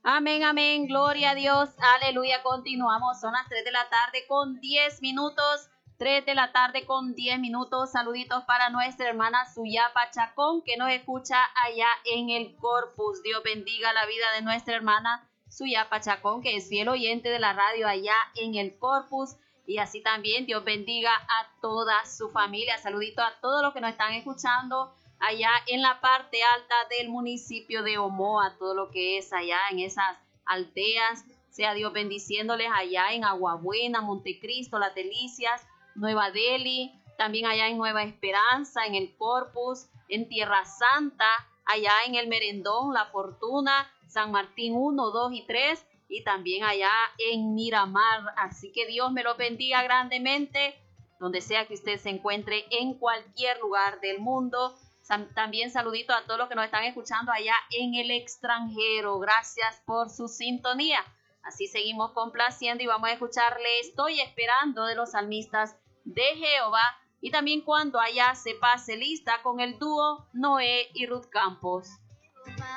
Amén, amén, gloria a Dios, aleluya. Continuamos, son las 3 de la tarde con 10 minutos. 3 de la tarde con 10 minutos. Saluditos para nuestra hermana Suyapa Chacón, que nos escucha allá en el Corpus. Dios bendiga la vida de nuestra hermana Suyapa Chacón, que es fiel oyente de la radio allá en el Corpus. Y así también Dios bendiga a toda su familia. Saluditos a todos los que nos están escuchando allá en la parte alta del municipio de Omoa, todo lo que es allá en esas aldeas. Sea Dios bendiciéndoles allá en Aguabuena, Montecristo, Las Delicias, Nueva Delhi, también allá en Nueva Esperanza, en el Corpus, en Tierra Santa, allá en el Merendón, La Fortuna, San Martín 1, 2 y 3, y también allá en Miramar. Así que Dios me lo bendiga grandemente, donde sea que usted se encuentre en cualquier lugar del mundo. También saludito a todos los que nos están escuchando allá en el extranjero. Gracias por su sintonía. Así seguimos complaciendo y vamos a escucharle Estoy esperando de los salmistas de Jehová. Y también Cuando allá se pase lista con el dúo Noé y Ruth Campos.